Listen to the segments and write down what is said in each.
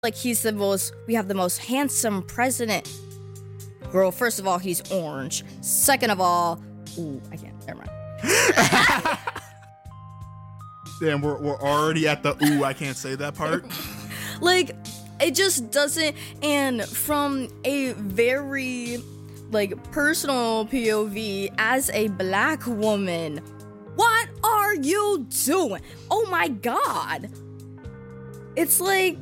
like we have the most handsome president. Girl, first of all, he's orange. Second of all, I can't, never mind. Damn, we're already at the I can't say that part. Like, it just doesn't, and from a very, like, personal POV, as a black woman, what are you doing? Oh my god. It's like,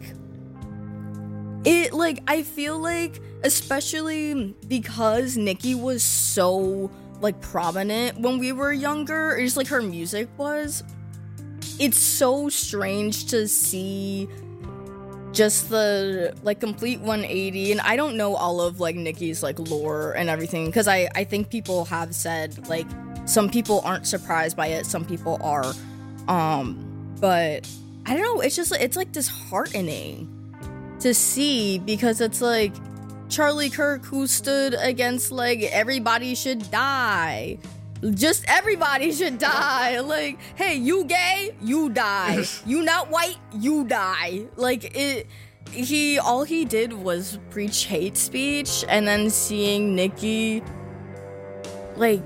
I feel like, especially because Nicki was so, like, prominent when we were younger, or just, like, her music was, it's so strange to see just the, like, complete 180, and I don't know all of, like, Nicki's, like, lore and everything, because I think people have said, like, some people aren't surprised by it, some people are, but I don't know, it's, like, disheartening to see, because it's, like, Charlie Kirk, who stood against, like, everybody should die, just everybody should die, like, hey, you gay, you die, you not white, you die, like, all he did was preach hate speech, and then seeing Nicki, like,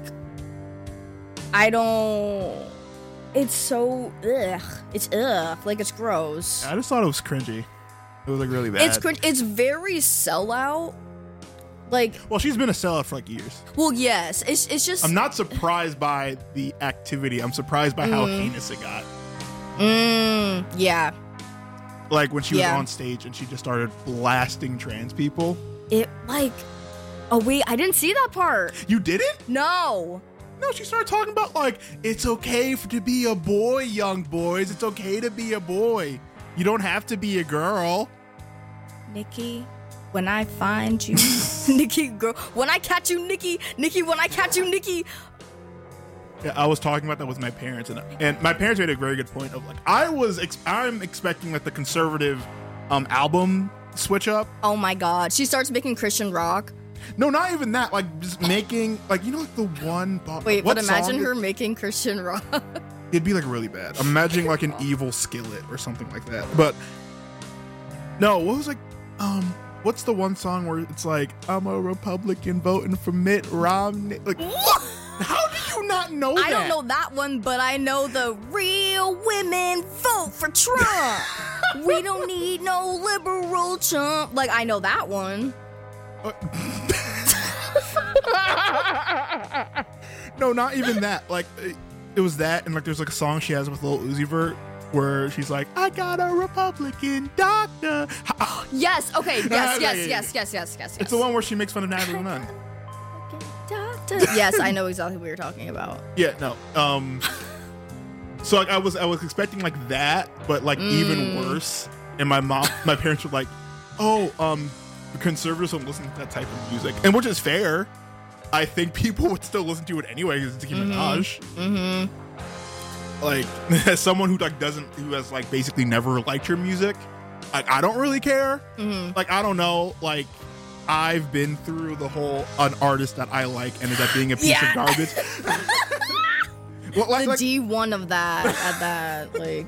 it's so, like, it's gross. I just thought it was cringy. It was, like, really bad. It's cringe. It's very sellout. Like, well, she's been a sellout for, like, years. Well, yes. It's just, I'm not surprised by the activity. I'm surprised by how heinous it got. Yeah. Like, when she was on stage and she just started blasting trans people. It, like, oh, wait, I didn't see that part. You didn't? No. No, she started talking about, like, it's okay to be a boy, young boys. It's okay to be a boy. You don't have to be a girl. Nicki, when I find you, Nicki, girl, when I catch you, Nicki, when I catch you, Nicki. Yeah, I was talking about that with my parents, and my parents made a very good point of, like, I'm expecting, like, the conservative album switch up. Oh my god, she starts making Christian rock. No, not even that. Like, just making, like, you know, like, the one. Wait, but imagine her making Christian rock. It'd be, like, really bad. I'm imagining, like, an evil Skillet or something like that. But no, what was, like, what's the one song where it's like, I'm a Republican voting for Mitt Romney? Like, what? How do you not know that? I don't know that one, but I know the real women vote for Trump. We don't need no liberal chump. Like, I know that one. No, not even that. Like, it was that, and, like, there's, like, a song she has with Lil Uzi Vert where she's like, I got a Republican doctor. Yes, okay, yes. It's the one where she makes fun of Natalie Nunn. Yes, I know exactly what you're talking about. Yeah, no. So, like, I was expecting, like, that, but, like, even worse. And my parents were like, conservatives don't listen to that type of music, and which is fair. I think people would still listen to it anyway because it's Nicki Minaj. Like, as someone who has like basically never liked her music, like, I don't really care. Like, I don't know. Like, I've been through the whole an artist that I like ended up being a piece of garbage. Well, like, D1 of that at that, like,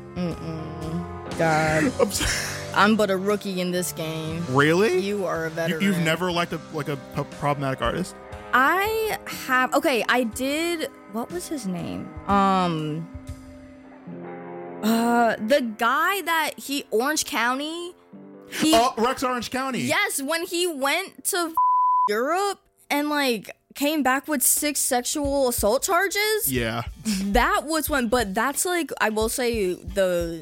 God. I'm but a rookie in this game. Really? You are a veteran. You've never liked a problematic artist? I have. Okay, I did. What was his name? The guy that Orange County. Rex Orange County. Yes, when he went to Europe and, like, came back with 6 sexual assault charges. Yeah. That was when, but that's, like, I will say the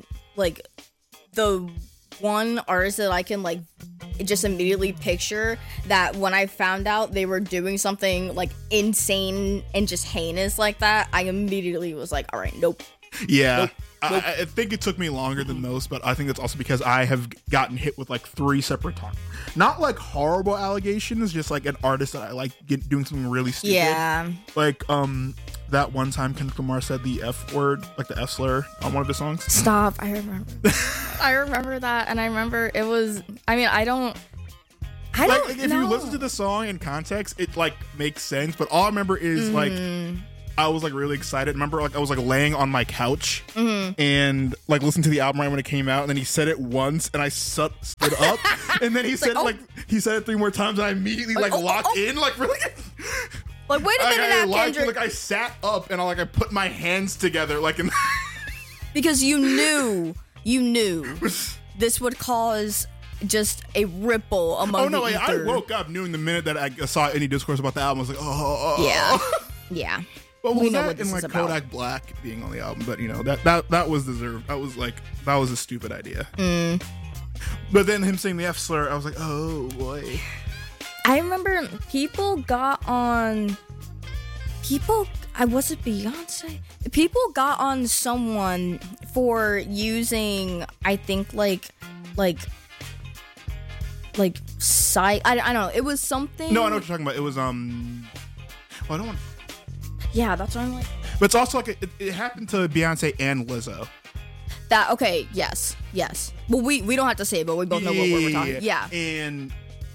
one artist that I can, like, just immediately picture that when I found out they were doing something, like, insane and just heinous like that, I immediately was like, all right, nope. Yeah. Nope. I think it took me longer than most, but I think that's also because I have gotten hit with, like, 3 separate times. Not, like, horrible allegations, just, like, an artist that I like doing something really stupid. Yeah. Like, that one time Kendrick Lamar said the F word, like the F slur on one of his songs. Stop. I remember. I remember that, and I remember it was, I mean, I don't like, if you listen to the song in context, it, like, makes sense, but all I remember is, like, I was like really excited. Remember, like I was like laying on my couch and like listening to the album right when it came out, and then he said it once, and I stood up, and then he said he said it 3 more times, and I immediately locked in, like really. Like, wait a minute, Kendrick. Like I sat up and I put my hands together, like in. Because you knew this would cause just a ripple among the ether. I woke up knowing the minute that I saw any discourse about the album, I was like, yeah. But we know that what this and like is about. Kodak Black being on the album, but you know that was deserved. That was a stupid idea. But then him saying the F slur, I was like, oh boy. I remember people got on. Was it Beyonce? People got on someone for using, I think, like site. I don't know. It was something. No, I know what you're talking about. It was Well, I don't want. Yeah, that's what I'm like. But it's also like it happened to Beyonce and Lizzo. That okay? Yes. Well, we don't have to say it, but we both know what we're talking. Yeah. And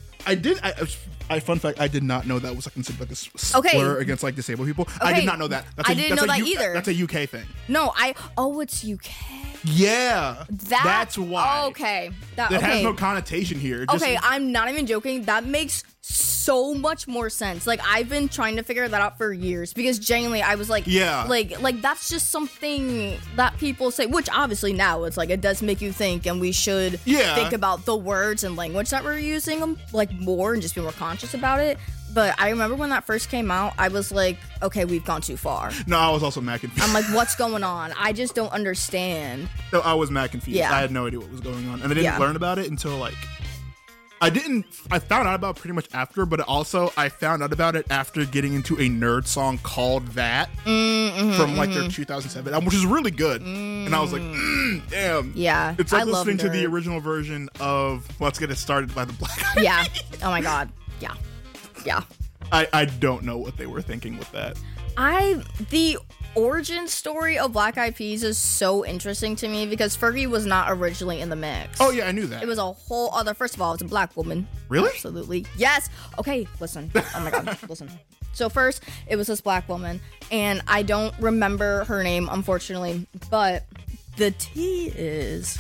fun fact, I did not know that was like considered like a slur against like disabled people. Okay. I did not know that. I didn't know that either. That's a UK thing. No, it's UK. Yeah, that's why. Okay, that has no connotation here. Okay, I'm not even joking. That makes so much more sense. Like, I've been trying to figure that out for years because genuinely I was like, yeah, like that's just something that people say, which obviously now it's like it does make you think, and we should think about the words and language that we're using like more and just be more conscious about it. But I remember when that first came out, I was like, okay, we've gone too far. No, I was also mad confused. I'm like, what's going on? I just don't understand. No, I was mad confused. Yeah. I had no idea what was going on. And I didn't learn about it until like, I found out about it pretty much after, but also I found out about it after getting into a nerd song called That from like their 2007 album, which is really good. And I was like, damn. Yeah. It's like listening to the original version of Let's Get It Started by the Black Eyed Peas. Yeah. Oh my God. Yeah. I don't know what they were thinking with that. The origin story of Black Eyed Peas is so interesting to me because Fergie was not originally in the mix. Oh yeah, I knew that. It was a whole other. First of all, it's a black woman. Really? Absolutely. Yes. Okay. Listen. Oh my God. Listen. So first, it was this black woman, and I don't remember her name, unfortunately. But the tea is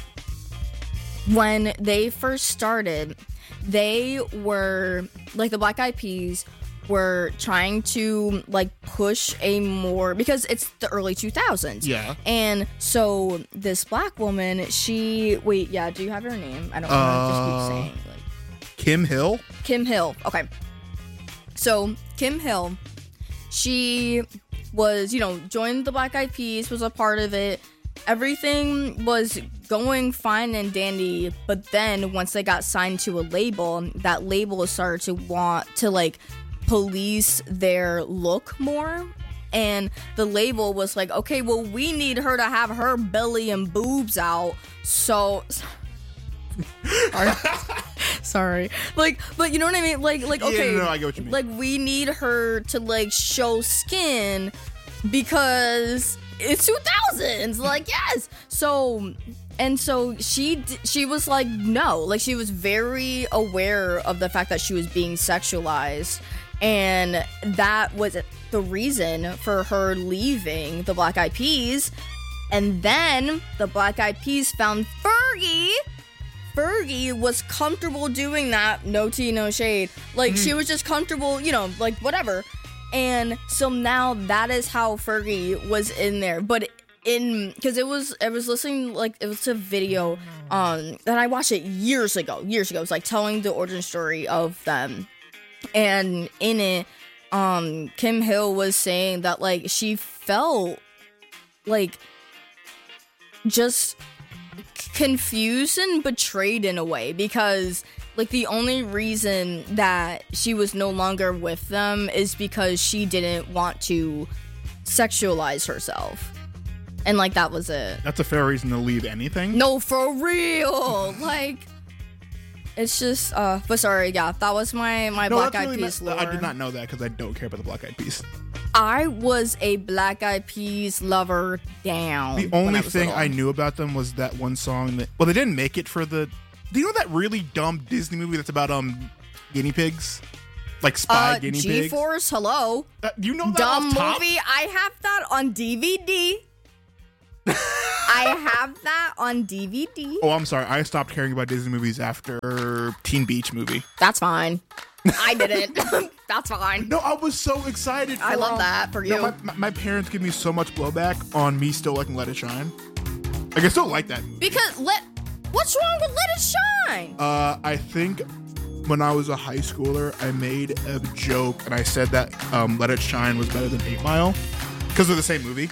when they first started, they were like the Black Eyed Peas were trying to like push a more, because it's the early 2000s. Yeah. And so this black woman, do you have her name? I don't want to just keep saying like Kim Hill? Kim Hill. Okay. So Kim Hill, she was, joined the Black Eyed Peas, was a part of it. Everything was going fine and dandy, but then once they got signed to a label, that label started to want to like police their look more, and the label was like, okay, well, we need her to have her belly and boobs out, so sorry, like, but you know what I mean, like okay, I get what you mean. Like, we need her to like show skin because it's 2000s, like, yes. So she was like, no, like, she was very aware of the fact that she was being sexualized, and that was the reason for her leaving the Black Eyed Peas. And then the Black Eyed Peas found Fergie. Fergie was comfortable doing that, no tea, no shade. Like, she was just comfortable, like, whatever. And so now that is how Fergie was in there. But because I was listening, like, it was a video that I watched it years ago. It was like telling the origin story of them. And in it, Kim Hill was saying that, like, she felt like just confused and betrayed in a way, because like the only reason that she was no longer with them is because she didn't want to sexualize herself, and like that was it. That's a fair reason to leave anything. No, for real. Like, it's just but sorry, yeah, that was my Black Eyed Peas lore. I did not know that because I don't care about the Black Eyed Peas. I was a Black Eyed Peas lover down. The only thing I knew about them was that one song that, well, they didn't make it for the, do you know that really dumb Disney movie that's about guinea pigs? like spy guinea pigs. G-Force, hello. You know that Dumb off top? movie. I have that on DVD. I have that on DVD. Oh, I'm sorry. I stopped caring about Disney movies after Teen Beach Movie. That's fine. I didn't. That's fine. No, I was so excited. I love that for you. No, my parents give me so much blowback on me still liking Let It Shine. Like, I still like that movie. Because what's wrong with Let It Shine? I think when I was a high schooler, I made a joke and I said that Let It Shine was better than 8 Mile because they're the same movie.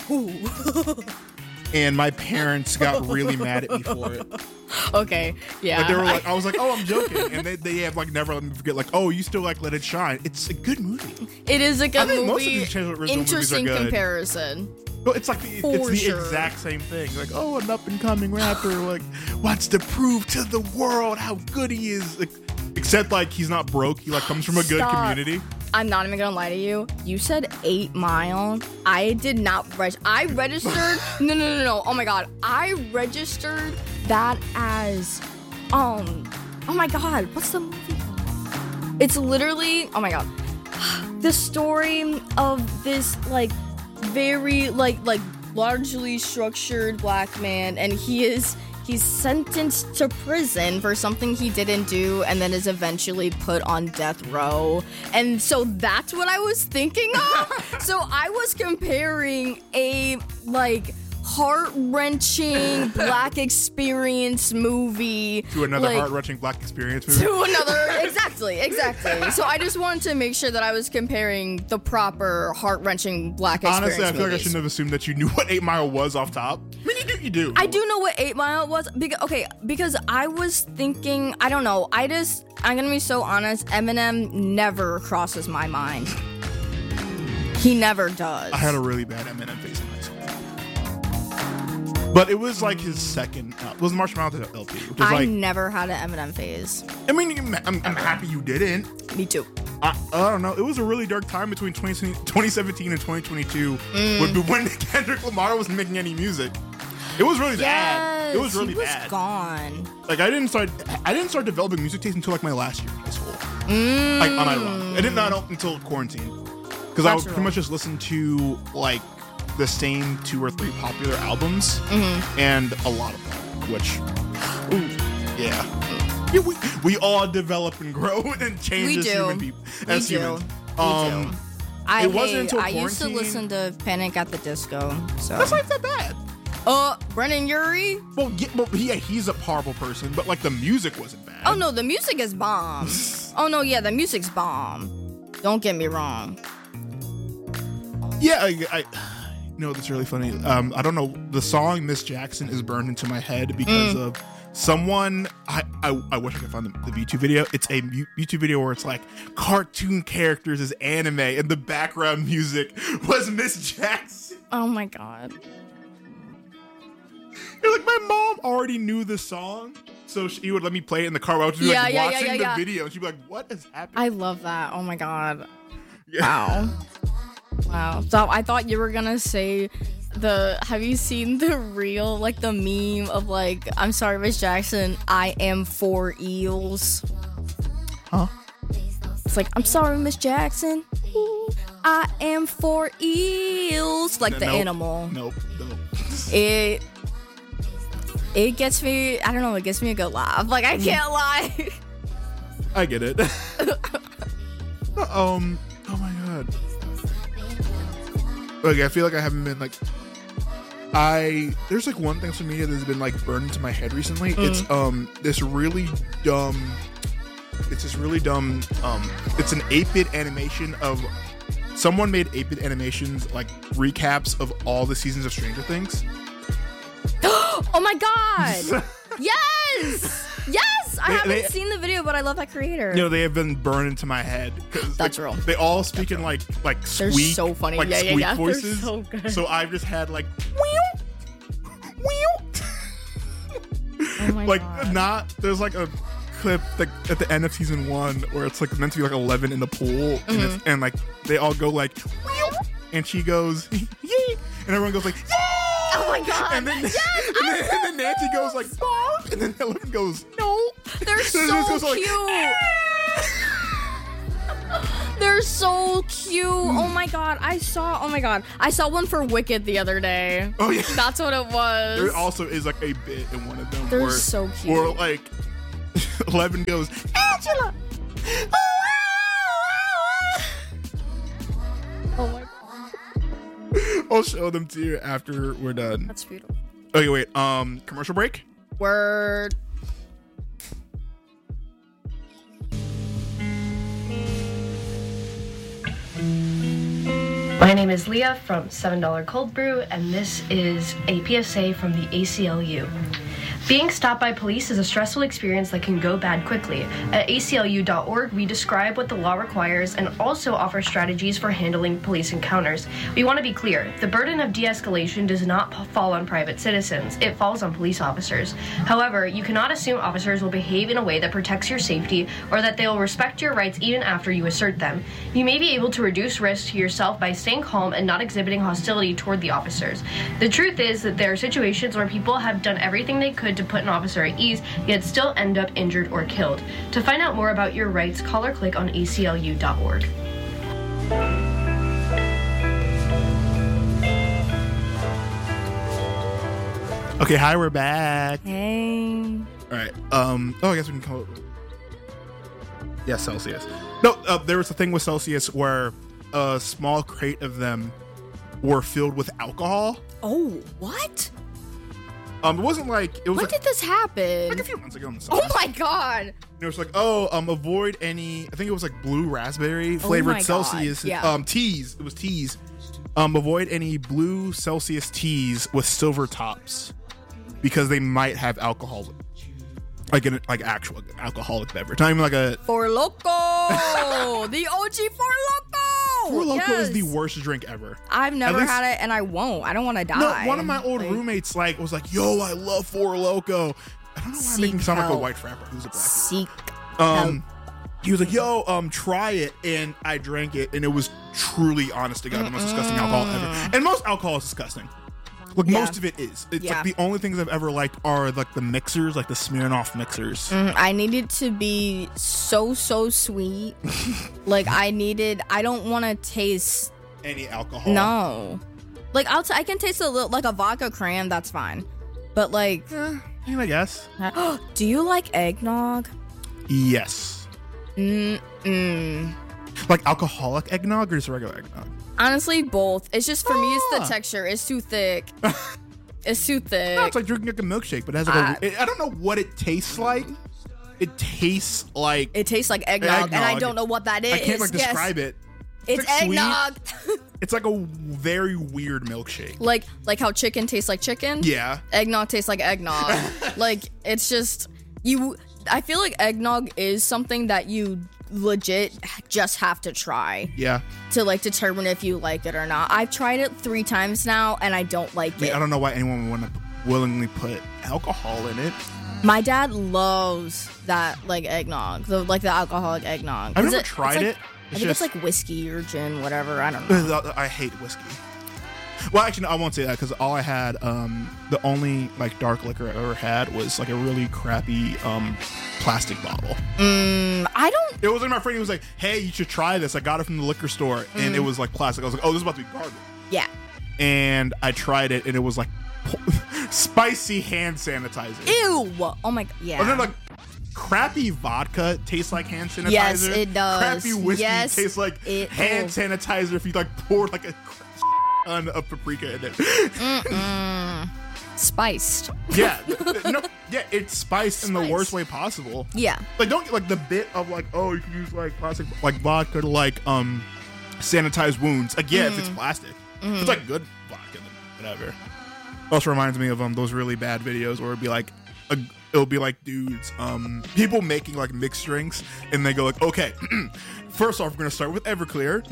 And my parents got really mad at me for it. Okay, yeah. But they were like, I was like, oh, I'm joking. And they have like never let me forget, like, oh, you still like Let It Shine. It's a good movie. It is a good movie. Most of these original movies are Interesting good. Comparison. But it's like it's the exact same thing. Like, oh, an up and coming rapper, like, wants to prove to the world how good he is. Like, except like he's not broke. He like comes from a good community. I'm not even gonna lie to you. You said 8 Mile. I did not I registered. No. Oh my god. I registered that as oh my god. What's the movie called? It's literally oh my god. The story of this like very like largely structured black man, and he's sentenced to prison for something he didn't do and then is eventually put on death row. And so that's what I was thinking of. So I was comparing a like heart-wrenching black experience movie to another like, heart-wrenching black experience movie. to another exactly. So I just wanted to make sure that I was comparing the proper heart-wrenching black experience. Honestly, I feel like I movies. shouldn't have assumed that you knew what 8 Mile was off top. I mean, you do. I do know what 8 Mile was because I was thinking, I don't know, I'm gonna be so honest, Eminem never crosses my mind. He never does. I had a really bad Eminem phase in high school. But it was like his second, it was Marshall Mathers LP. Which was I never had an Eminem phase. I mean, I'm happy you didn't. Me too. I don't know. It was a really dark time between 2017 and 2022 when Kendrick Lamar wasn't making any music. It was really bad. It was really bad. He was gone. Like I didn't start developing music taste until like my last year of high school. Like unironically. I didn't know until quarantine. Because I would pretty much just listen to like the same 2 or 3 popular albums and a lot of them, which yeah, we all develop and grow and change as human people. As humans. I quarantine. used to listen to Panic at the Disco. So That's not that bad. Brennan Urie? Well, he's a horrible person, but like the music wasn't bad. Oh no, the music is bomb. Oh no, yeah, the music's bomb. Don't get me wrong. Yeah, I you know, that's really funny. I don't know. The song Miss Jackson is burned into my head because of someone. I wish I could find the YouTube video. It's a YouTube video where it's like cartoon characters as anime, and the background music was Miss Jackson. Oh my god. You're like, my mom already knew the song, so she would let me play it in the car while I was watching the video, and she'd be like, "What is happening?" I love that. Oh my god. Yeah. Wow. So I thought you were gonna say have you seen the reel, like the meme of like, I'm sorry, Miss Jackson, I am 4 eels. Huh? It's like, I'm sorry, Miss Jackson, I am 4 eels. Like the animal. Nope. It gets me, I don't know, it gets me a good laugh. Like, I can't lie. I get it. Oh my god. Okay, I feel like I haven't been like there's like one thing for me that's been like burned into my head recently. It's this really dumb it's an 8-bit animation of someone made 8-bit animations like recaps of all the seasons of Stranger Things. Oh my god. Yes. I haven't seen the video, but I love that creator. You know, they have been burned into my head. That's real. They all speak in like squeak. They're so funny. Like squeak voices. They're so good. So I've just had like oh my god. There's like a clip like at the end of season 1 where it's like meant to be like 11 in the pool and like they all go like and she goes yee, and everyone goes like yee! Oh my god. And then, and then Nancy goes like Bob, and then 11 goes no. They're so cute. Like, They're so cute. Oh my god, I saw one for Wicked the other day. Oh yeah, that's what it was. There also is like a bit in one of them. They're so cute. Or like, Eleven goes, Angela. Oh my god. I'll show them to you after we're done. That's beautiful. Okay, wait. Commercial break. Word. My name is Leah from $7 Cold Brew, and this is a PSA from the ACLU. Being stopped by police is a stressful experience that can go bad quickly. At ACLU.org, we describe what the law requires and also offer strategies for handling police encounters. We want to be clear, the burden of de-escalation does not fall on private citizens, it falls on police officers. However, you cannot assume officers will behave in a way that protects your safety or that they will respect your rights even after you assert them. You may be able to reduce risk to yourself by staying calm and not exhibiting hostility toward the officers. The truth is that there are situations where people have done everything they could to put an officer at ease, yet still end up injured or killed. To find out more about your rights, call or click on aclu.org. Okay, hi, we're back. Hey. All right. I guess we can call it. Yeah, Celsius. No, there was a thing with Celsius where a small crate of them were filled with alcohol. Oh, what? It wasn't like it was. When did this happen? Like a few months ago. On the Oh my god! It was like, avoid any. I think it was like blue raspberry flavored Celsius. Yeah. Teas. It was teas. Avoid any blue Celsius teas with silver tops because they might have alcohol, like actual alcoholic beverage. Not even like a Four Loko, the OG Four Loko. Four Loko Yes. is the worst drink ever. I've never At least- had it, and I won't. I don't want to die. No, one of my old roommates was like, "Yo, I love Four Loko." I don't know why I'm making him sound like a white rapper who's a black. Seek. He was like, "Yo, try it," and I drank it, and it was truly, honest to God, the most disgusting alcohol ever. And most alcohol is disgusting. Like most of it is. It's like the only things I've ever liked are like the mixers, like the Smirnoff mixers. I need it to be so sweet. Like I don't want to taste Any alcohol. No. Like I can taste a little like a vodka cran. That's fine. But like, I guess. Do you like eggnog? Yes. Mm-mm. Like alcoholic eggnog or just regular eggnog? Honestly, both. It's just for me, it's the texture. It's too thick. It's too thick. No, it's like drinking like a milkshake, but it has like I don't know what it tastes like. It tastes like eggnog, and I don't know what that is. I can't describe it. It's like eggnog. It's like a very weird milkshake. Like how chicken tastes like chicken. Yeah. Eggnog tastes like eggnog. Like it's just I feel like eggnog is something that you legit just have to try. Yeah. To determine if you like it or not. I've tried it 3 times now and I don't like it. I don't know why anyone would want to willingly put alcohol in it. My dad loves that eggnog, the alcoholic eggnog. I've never tried it. I think it's like whiskey or gin, whatever. I don't know. I hate whiskey. Well, actually, no, I won't say that because all I had, the only dark liquor I ever had was a really crappy plastic bottle. I don't. It was my friend. He was like, "Hey, you should try this. I got it from the liquor store, and it was plastic." I was like, "Oh, this is about to be garbage." Yeah. And I tried it, and it was spicy hand sanitizer. Ew! Oh my god. Yeah. And then crappy vodka tastes like hand sanitizer. Yes, it does. Crappy whiskey tastes like hand does. sanitizer if you poured a ton of paprika in it. Spiced. Yeah. No, yeah, it's spiced in the worst way possible. Yeah. Don't get the bit of oh, you can use plastic vodka to sanitize wounds. Yeah, if it's plastic. If it's good vodka, then whatever. Also reminds me of those really bad videos where it'll be dudes, people making mixed drinks, and they go okay, first off, we're gonna start with Everclear,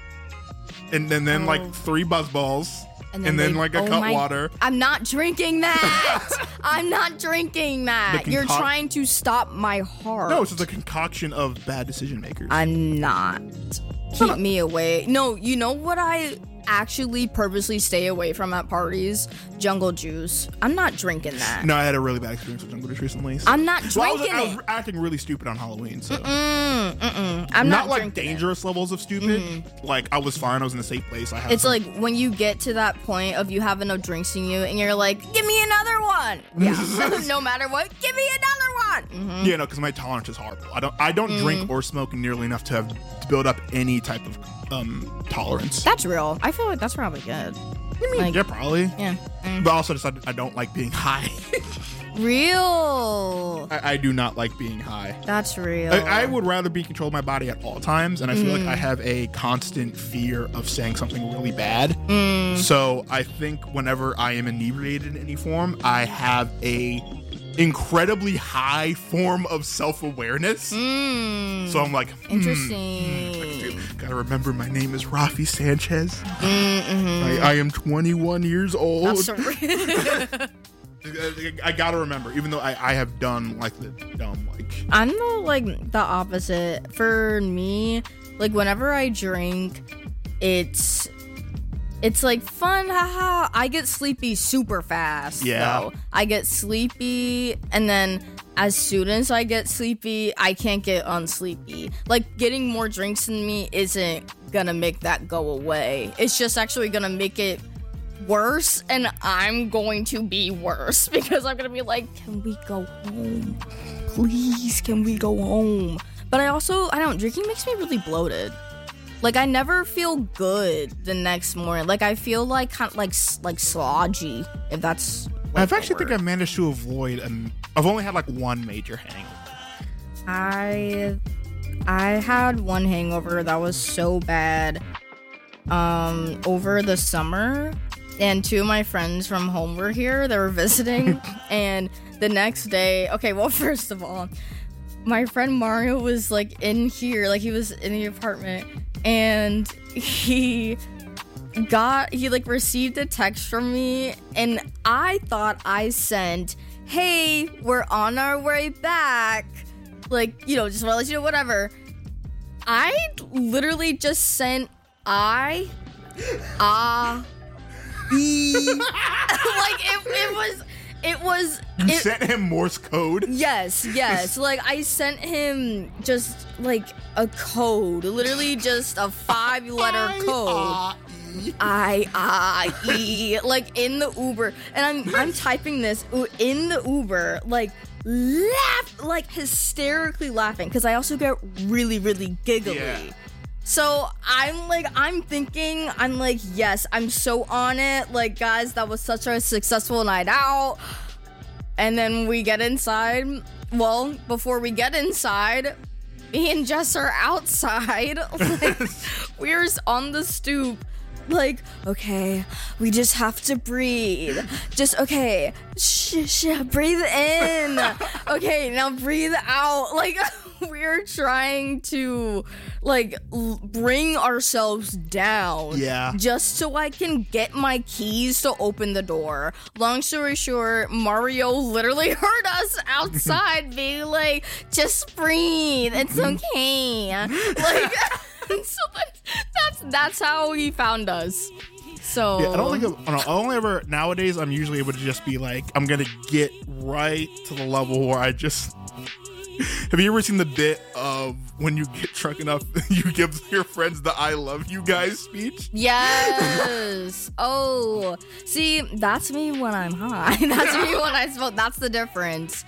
and then 3 BuzzBalls, and then a Cutwater. I'm not drinking that. I'm not drinking that. You're trying to stop my heart. No, it's just a concoction of bad decision makers. I'm not. Keep me away. No, you know what actually purposely stay away from at parties, Jungle Juice. I'm not drinking that. No, I had a really bad experience with Jungle Juice recently. So. I'm not drinking I it. was acting really stupid on Halloween, so. I'm not like drinking dangerous levels of stupid. Like, I was fine. I was in a safe place. I had It's like when you get to that point of you having no drinks in you and you're like, give me another one. Yeah. No matter what, give me another one. Yeah, no, because my tolerance is horrible. I don't drink or smoke nearly enough to build up any type of tolerance. That's real. I feel like that's probably good. Like, Yeah, probably. yeah. But also, just I don't like being high. Real. I do not like being high. That's real. I would rather be in control of my body at all times, and I feel like I have a constant fear of saying something really bad. So I think whenever I am inebriated in any form, I have a incredibly high form of self-awareness. So I'm like, Interesting. gotta remember my name is Rafi Sanchez. I am 21 years old. That's so real. I gotta remember, even though I have done like the dumb I'm the opposite. For me, like whenever I drink, it's like fun, haha. I get sleepy super fast. Yeah. though. I get sleepy, and then as soon as I get sleepy, I can't get unsleepy. Like getting more drinks in me isn't gonna make that go away. It's just actually gonna make it worse, and I'm going to be worse because I'm gonna be like, can we go home? Please, can we go home? But drinking makes me really bloated. Like I never feel good the next morning. Like I feel like kind of like slodgy, if that's I've actually think I managed to avoid, and I've only had like one major hangover. I had one hangover that was so bad over the summer, and two of my friends from home were here. They were visiting, and the next day, okay, well, first of all, my friend Mario was like in here, like he was in the apartment, and he received a text from me, and I thought I sent, hey, we're on our way back, like, just want to let you know, whatever. I literally just sent like You sent him Morse code? Yes. Like, I sent him just, like, a code. Literally just a 5-letter code. I, like, in the Uber. And I'm typing this in the Uber, like, hysterically laughing. Because I also get really, really giggly. Yeah. So I'm thinking, yes, I'm so on it. Like, guys, that was such a successful night out. And then we get inside. Well, before we get inside, me and Jess are outside. Like, we're on the stoop. Like, okay, we just have to breathe. Just, okay, breathe in. Okay, now breathe out. Like, we're trying to, like, bring ourselves down. Yeah. Just so I can get my keys to open the door. Long story short, Mario literally heard us outside being like, just breathe. It's okay. Like, so that's how he found us. So Yeah, I don't think I only ever nowadays I'm usually able to just be like, I'm gonna get right to the level where I just have you ever seen the bit of when you get drunk enough you give your friends the I love you guys speech? Yes. Oh, see, that's me when I'm high. That's me when I smoke. That's the difference.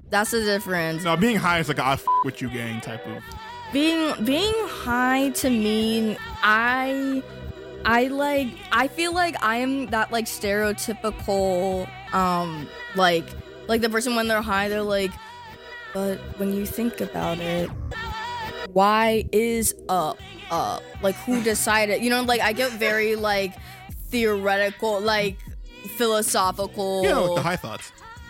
No, being high is like a I f with you gang type of. Being high to me, I feel like I am that like stereotypical like the person when they're high, they're like, but when you think about it, why is up? Like, who decided? Like, I get very like theoretical, like philosophical. Like the high thoughts.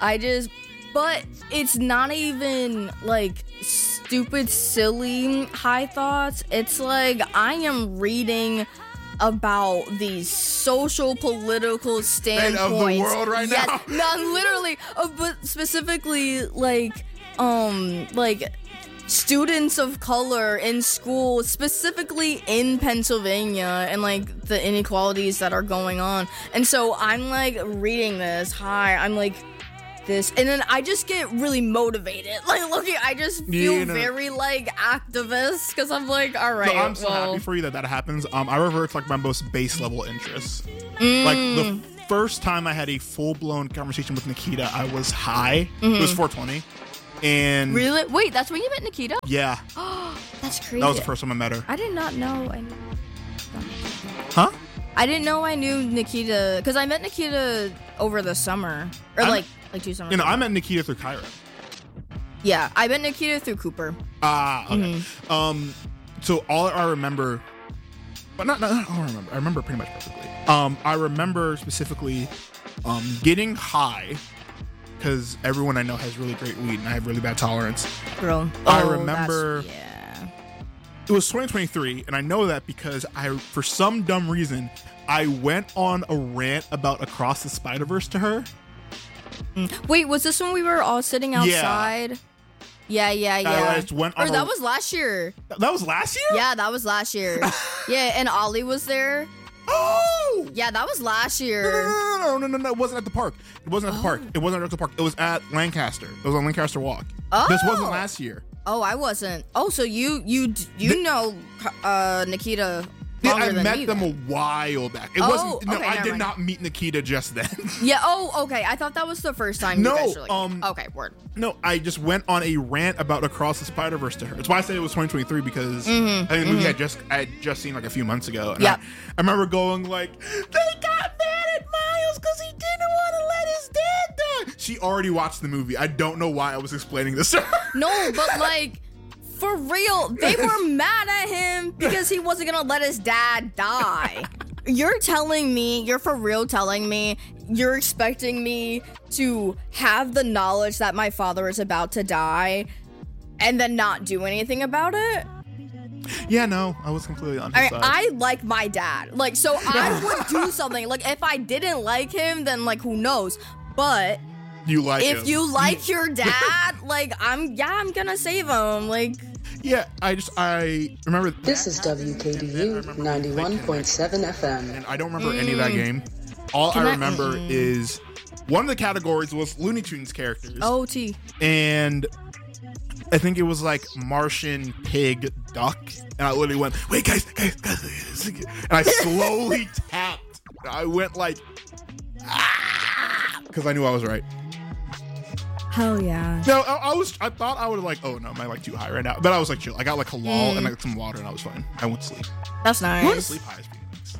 But it's not even like stupid, silly high thoughts. It's like I am reading about these social, political standpoints of the world right now. Not literally, but specifically like students of color in school, specifically in Pennsylvania, and like the inequalities that are going on. And so I'm like reading this, I'm like this, and then I just get really motivated. Like looking, I just feel very like activist because I'm like, all right. So I'm so happy for you that happens. I revert to like my most base level interests. Like the first time I had a full blown conversation with Nikita, I was high. It was 420. And really? Wait, that's when you met Nikita? Yeah. That's crazy. That was the first time I met her. I did not know I knew. Huh? I didn't know I knew Nikita because I met Nikita over the summer or like 2 summers. You know, I met Nikita through Kyra. Yeah, I met Nikita through Cooper. Okay. So all I remember, but not all I remember. I remember pretty much perfectly. I remember specifically getting high. Because everyone I know has really great weed and I have really bad tolerance. Girl. I remember it was 2023, and I know that because for some dumb reason, I went on a rant about Across the Spider-Verse to her. Wait, was this when we were all sitting outside? Yeah. I just went on that was last year. That was last year? Yeah, that was last year. Yeah, and Ollie was there. Oh! Yeah, that was last year. No. It wasn't at the park. It wasn't at the park. It wasn't at the park. It was at Lancaster. It was on Lancaster Walk. Oh. This wasn't last year. Oh, I wasn't. Oh, so you know Nikita Yeah, longer I than met me, them then. a while back. It Oh, wasn't. No, okay, I never did mind. not meet Nikita just then. Yeah. Oh, okay. I thought that was the first time. No, You guys were like, okay, word. No, I just went on a rant about Across the Spider-Verse to her. That's why I say it was 2023 because I mean, the movie I had just seen like a few months ago. And Yep. I remember going like, they got mad at Miles because he didn't want to let his dad die. She already watched the movie. I don't know why I was explaining this to her. No, but like, for real, they were mad at him because he wasn't gonna let his dad die. You're for real telling me you're expecting me to have the knowledge that my father is about to die and then not do anything about it? Yeah, no, I was completely on his side. I like my dad. Like, so I would do something. Like, if I didn't like him, then like, who knows? But You like if him. you like your dad, like, I'm gonna save him. Like, Yeah, I remember. This is WKDU 91.7 FM. And I don't remember any of that game. All I remember is one of the categories was Looney Tunes characters. OT. And I think it was like Martian, pig, duck. And I literally went, wait, guys. And I slowly tapped. I went like, because I knew I was right. Hell yeah. No, I thought I would like, oh no, am I like too high right now? But I was like chill. I got like halal and like some water and I was fine. I went to sleep. That's nice. I went to sleep high as Phoenix.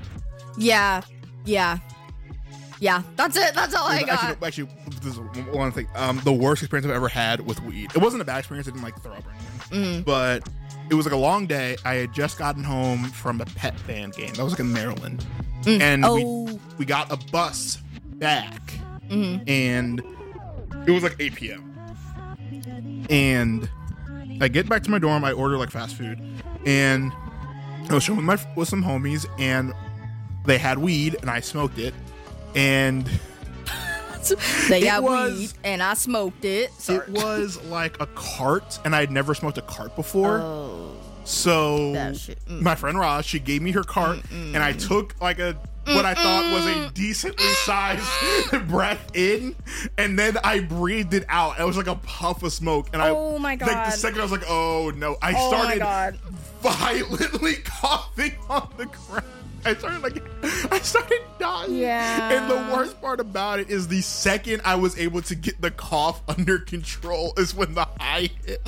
Yeah. That's it. That's all I got. Actually, this is one thing. The worst experience I've ever had with weed. It wasn't a bad experience. I didn't like throw up or anything. But it was like a long day. I had just gotten home from a pet band game. That was like in Maryland. And we got a bus back. And it was like 8 p.m. And I get back to my dorm. I order like fast food. And I was showing with some homies. And they had weed. And I smoked it. And they got weed and I smoked it. Sorry. It was like a cart, and I had never smoked a cart before. So my friend Roz, she gave me her cart, and I took like what I thought was a decently sized breath in, and then I breathed it out. It was like a puff of smoke, and oh my god! Like the second I was like, oh no! I started violently coughing on the ground. I started dying. Yeah. And the worst part about it is the second I was able to get the cough under control is when the high hit.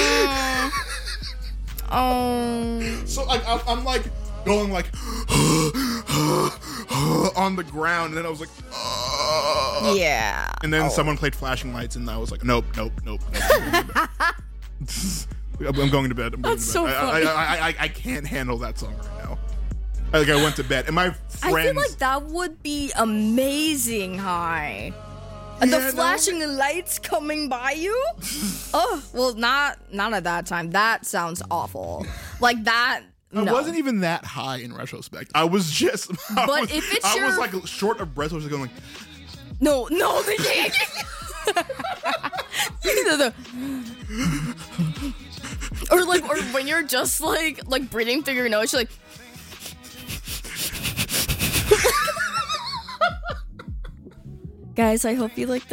So like I'm like going like on the ground, and then I was like, yeah. And then someone played Flashing Lights, and I was like, nope. I'm going to bed. That's so funny. I can't handle that song right now. Like I went to bed, and my friends. I feel like that would be amazing high. The flashing lights coming by you? Oh, well, not at that time. That sounds awful. Like that. I wasn't even that high in retrospect. I was just. I was like short of breath. I was going like. No, they can't. or when you're just like breathing through your nose, you're like. Guys, I hope you like the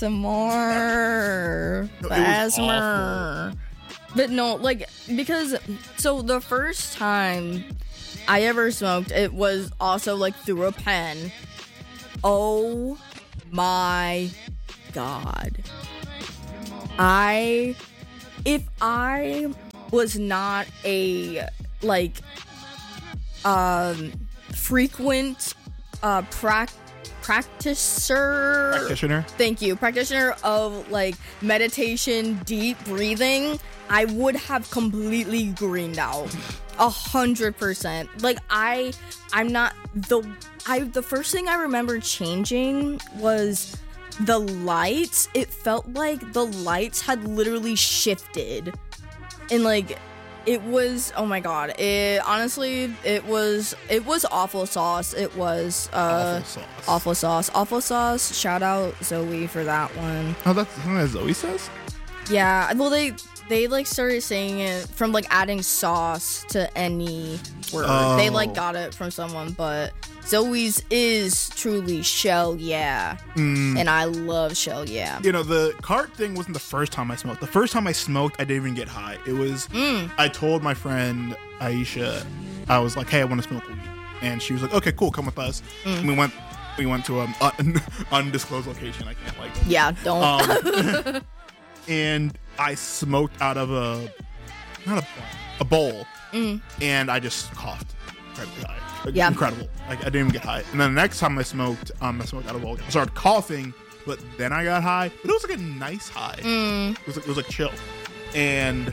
ASMR. No, The it was ASMR. But no, like, because, so the first time I ever smoked, it was also, like, through a pen. Oh my God. If I was not a, like, frequent, practitioner. Thank you. Practitioner of like meditation, deep breathing, I would have completely greened out. 100%. Like I'm not the first thing I remember changing was the lights. It felt like the lights had literally shifted. And like it was, oh my God. Honestly, it was awful sauce. It was awful sauce. Shout out Zoe for that one. Oh, that's something that Zoe says? Yeah. Well, they like started saying it from like adding sauce to any word. Oh. They like got it from someone, but Zoe's is truly Shell Yeah. And I love Shell Yeah. You know, the cart thing wasn't the first time I smoked. The first time I smoked, I didn't even get high. It was, I told my friend Aisha, I was like, hey, I want to smoke weed. And she was like, okay, cool, come with us. And we went to an undisclosed location. I can't like. Yeah, don't. And I smoked out of a bowl. And I just coughed. Incredibly high. Yeah. Incredible. Like, I didn't even get high. And then the next time I smoked out of a bowl again. I started coughing, but then I got high. But it was like a nice high. It was like chill. And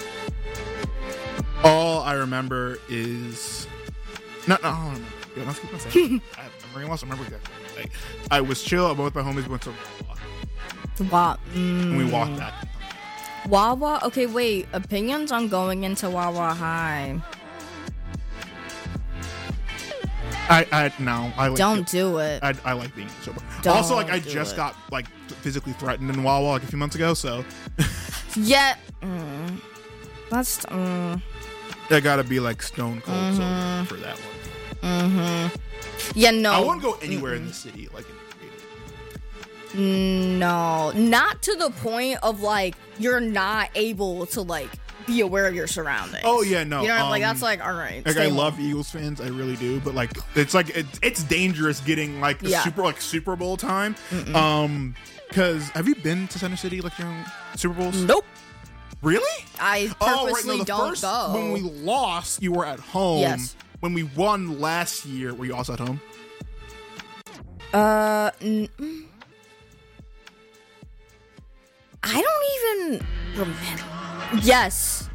all I remember is I don't remember. Yeah, let's keep on saying. I have memory loss. I remember exactly. Like, I was chill. I went with my homies. We went to Wawa. and we walked back. Wawa. Okay, wait. Opinions on going into Wawa High. No, I like Don't it. do it. I like being sober. Don't Also, like, I do just it. got like physically threatened in Wawa like a few months ago, so Yeah. That's. I gotta be like stone cold sober for that one. Yeah, no. I wouldn't go anywhere in the city like in the No, not to the point of like you're not able to like be aware of your surroundings. Oh yeah, no. You know, like that's like all right. Like, stay I home. love Eagles fans, I really do, but like it's dangerous getting like the Yeah. Super Bowl time. Because have you been to Center City like during Super Bowls? Nope. Really? I purposely the don't first, go. when we lost, you were at home. Yes. When we won last year, were you also at home? I don't even remember. Yes.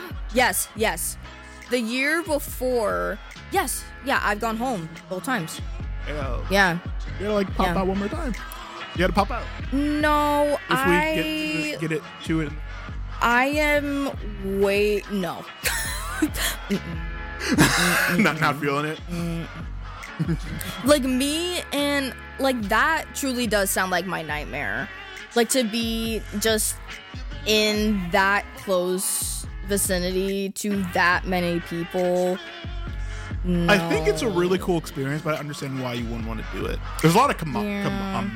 The year before. Yes. Yeah, I've gone home both times. Yeah. You gotta like pop Yeah. out one more time. You gotta pop out. No, If we get it to it. I am no. not feeling it. Like me and like that truly does sound like my nightmare. Like to be just in that close vicinity to that many people. No. I think it's a really cool experience, but I understand why you wouldn't want to do it. There's a lot of commodities.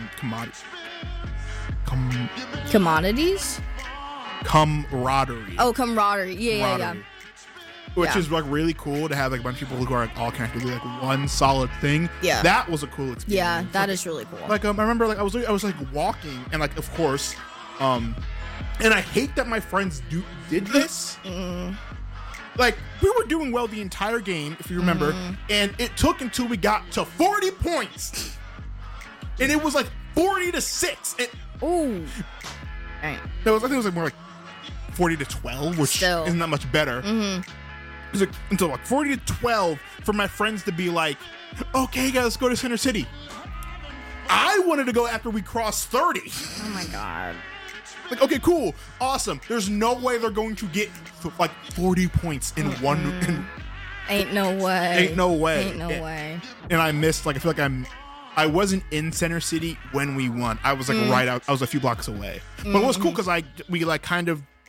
Commodities? Camaraderie. Oh, camaraderie. Yeah. Camaraderie. Which Yeah. is like really cool to have like a bunch of people who are like all connected to like one solid thing. Yeah. That was a cool experience. Yeah, that is really cool. Like I remember like I was like walking and like of course, and I hate that my friends did this. Like we were doing well the entire game, if you remember, and it took until we got to 40 points, and it was like 40-6. Ooh. Right. No, I think it was like more like 40-12, which Still. isn't that much better. It was like until like 40-12 for my friends to be like, okay, guys, let's go to Center City. I wanted to go after we crossed 30. Oh my god. Like, okay, cool, awesome. There's no way they're going to get like 40 points in one. Ain't no way. Ain't no way. Ain't no way. And I missed, like, I feel like I wasn't in Center City when we won. I was like right out. I was a few blocks away. But it was cool because we like kind of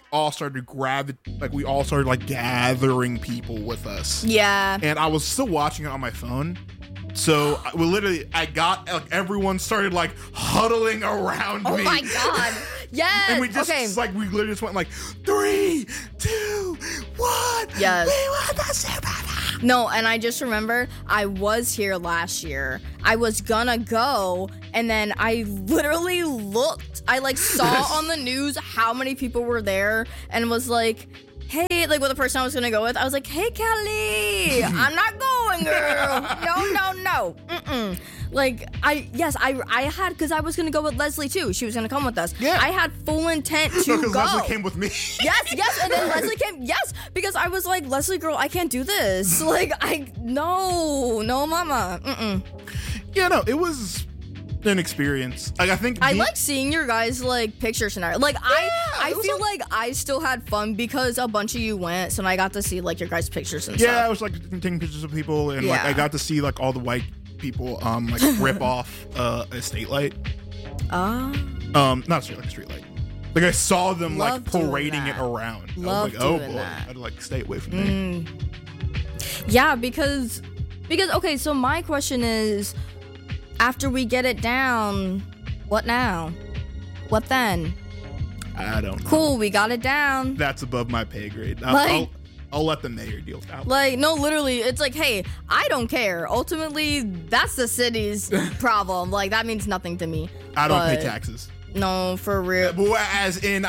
all started we all started like gathering people with us. Yeah. And I was still watching it on my phone. So I got like everyone started like huddling around me. Oh my god. Yes. And we just we literally just went like 3, 2, 1. Yes. We want the Super Bowl. No, and I just remember I was here last year. I was gonna go, and then I literally looked. I like saw on the news how many people were there, and was like, hey, like with the person I was gonna go with, I was like, hey, Kelly, I'm not going, girl. No. Like, I had, because I was gonna go with Leslie too. She was gonna come with us. Yeah. I had full intent to go. Because Leslie came with me. Yes, and then Leslie came, because I was like, Leslie, girl, I can't do this. Like, no, mama. Yeah, no, it was an experience. Like, I think I like seeing your guys' like pictures and art. Like, I feel like I still had fun because a bunch of you went, so I got to see like your guys' pictures and stuff. Yeah, I was like taking pictures of people, and like I got to see like all the white people like rip off a state light. Not a street light. Like I saw them like parading it around. I was like, oh boy, I'd like stay away from me. Yeah, because okay, so my question is, after we get it down, what now? What then? I don't know. Cool, we got it down. That's above my pay grade. I'll let the mayor deal with that. Like, no, literally, it's like, hey, I don't care. Ultimately, that's the city's problem. Like, that means nothing to me. I don't pay taxes. No, for real. As in,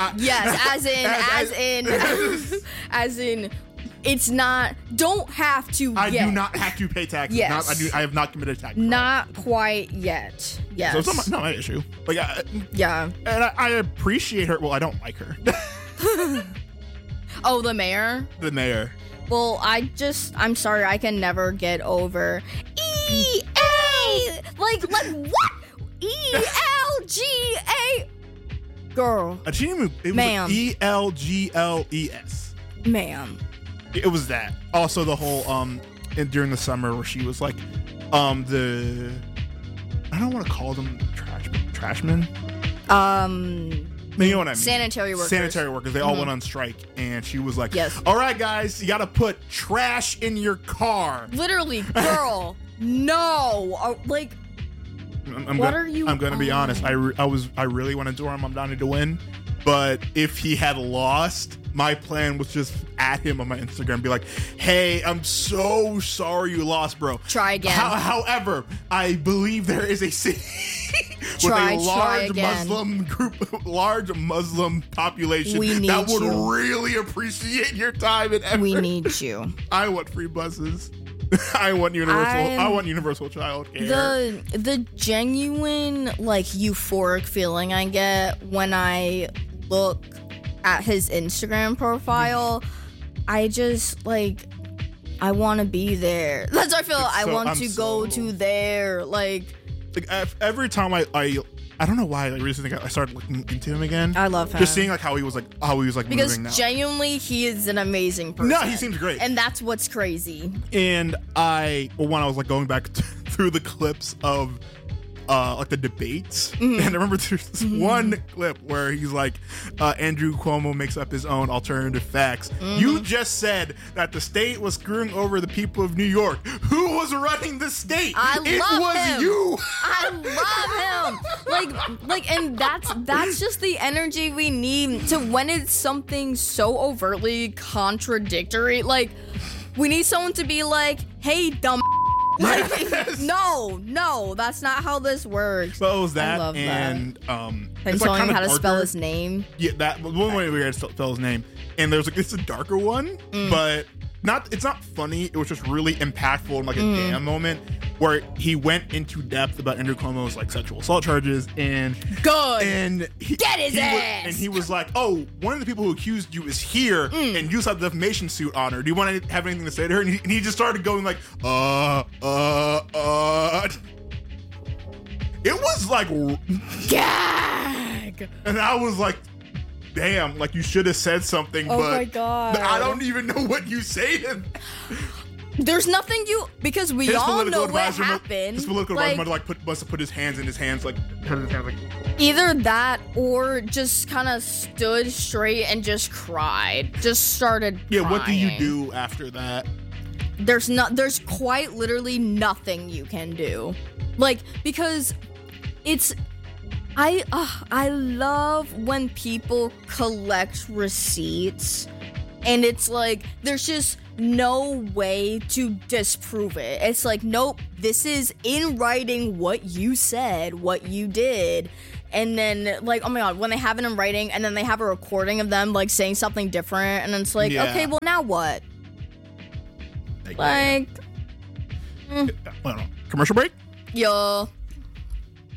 it's not, don't have to I do not have to pay taxes. Yes. I have not committed a tax fraud. Not quite yet. Yes. So it's not my issue. Like, yeah. And I appreciate her. Well, I don't like her. Oh, the mayor? The mayor. Well, I'm sorry, I can never get over E-A! Like, what? E-L-G-A! Girl. It Ma'am. was E-L-G-L-E-S. Ma'am. It was that. Also, the whole, during the summer where she was like, I don't want to call them trashmen. You know what I mean? Sanitary workers. They all went on strike, and she was like, yes. All right, guys, you got to put trash in your car. Literally, girl, no. Like, what are you? I'm going to be honest. I really wanted Zoran Mamdani to win, but if he had lost, my plan was just at him on my Instagram and be like, hey, I'm so sorry you lost, bro. Try again. However, I believe there is a city with a large Muslim population that would really appreciate your time and effort. We need you. I want free buses. I want universal child care. The genuine like euphoric feeling I get when I look at his Instagram profile, I just like, I want to be there. That's what I feel. I want to go to there. Like every time I don't know why I recently I started looking into him again. I love him. Just seeing like how he was because moving now. Genuinely he is an amazing person. No, he seems great. And that's what's crazy. And when I was like going back through the clips of like the debates, and I remember there's this one clip where he's like, Andrew Cuomo makes up his own alternative facts. You just said that the state was screwing over the people of New York. Who was running the state? It was you. I love him. Like, and that's just the energy we need to when it's something so overtly contradictory. Like, we need someone to be like, hey, dumb. Like, yes. No, that's not how this works. So it was that, I love and him it's telling like him how to darker. spell his name. Yeah, that one way we had to spell his name, and there's like it's a darker one, but it's not funny. It was just really impactful and like a damn moment where he went into depth about Andrew Cuomo's like sexual assault charges and get his ass. And he was like, "Oh, one of the people who accused you is here, and you saw the defamation suit on her. Do you want to have anything to say to her?" And he just started going like, It was like gag, and I was like, damn, like you should have said something, oh but my God. I don't even know what you say to There's nothing because we all know what happened. His political advisor must have put his hands in his hands either that or just kind of stood straight and just cried. Just started crying. What do you do after that? There's quite literally nothing you can do. Like, because it's I love when people collect receipts and it's like there's just no way to disprove it. It's like, nope, this is in writing what you said, what you did. And then, like, oh my god, when they have it in writing and then they have a recording of them, like, saying something different, and it's like, okay, well, now what? Like, Commercial break? yo.